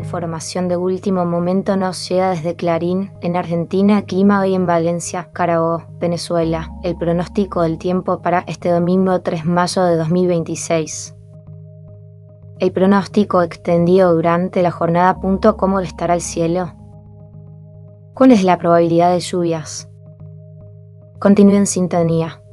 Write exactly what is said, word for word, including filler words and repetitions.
información de último momento nos llega desde Clarín. En Argentina, clima hoy en Valencia, Carabobo, Venezuela. El pronóstico del tiempo para este domingo tres de mayo de dos mil veintiséis. El pronóstico extendido durante la jornada. ¿Cómo estará el cielo? ¿Cuál es la probabilidad de lluvias? Continúe en sintonía.